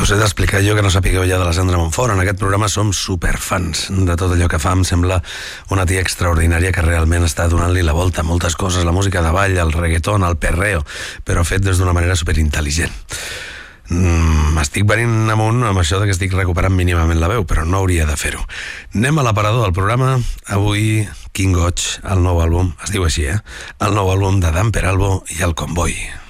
Us he d'explicar jo que no sapigueu ja de la Sandra Montfort. En aquest programa som superfans de tot allò que fa. Em sembla una tia extraordinària que realment està donant-li la volta a moltes coses, la música de ball, el reggaeton, el perreo, però fet des d'una manera superintel·ligent. M'estic venint amunt amb això que estic recuperant mínimament la veu, però no hauria de fer-ho. Anem a l'aparador del programa. Avui, King Goig, el nou àlbum, es diu així, el nou àlbum de Dan Peralbo i el Comboi.